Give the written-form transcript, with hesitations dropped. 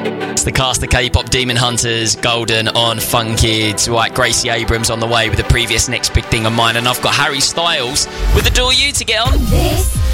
It's the cast of K-pop Demon Hunters, Golden on Fun Kids. Right, Gracie Abrams on the way with the previous Next Big Thing of Mine, and I've got Harry Styles with Adore You to get on. This